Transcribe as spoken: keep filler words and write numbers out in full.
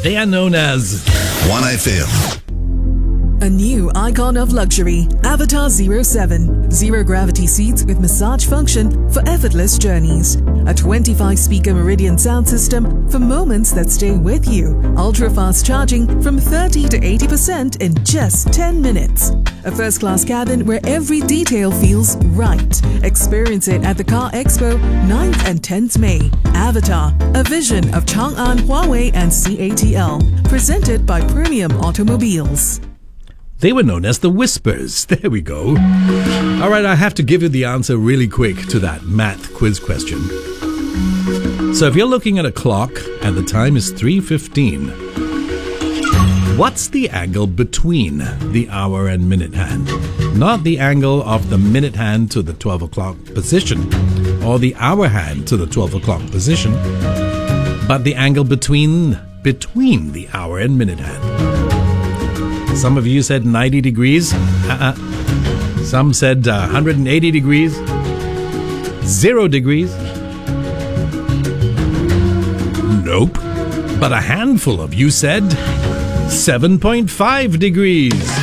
They are known as one F M. A new icon of luxury, Avatar zero seven. Zero gravity seats with massage function for effortless journeys. A twenty-five speaker Meridian sound system for moments that stay with you. Ultra fast charging from thirty to eighty percent in just ten minutes. A first class cabin where every detail feels right. Experience it at the Car Expo ninth and tenth May. Avatar, a vision of Chang'an, Huawei and C A T L. Presented by Premium Automobiles. They were known as the Whispers. There we go. All right, I have to give you the answer really quick to that math quiz question. So if you're looking at a clock and the time is three fifteen, what's the angle between the hour and minute hand? Not the angle of the minute hand to the twelve o'clock position or the hour hand to the twelve o'clock position, but the angle between between the hour and minute hand. Some of you said ninety degrees. Uh-uh. Some said uh, one hundred eighty degrees. Zero degrees. Nope. But a handful of you said seven point five degrees.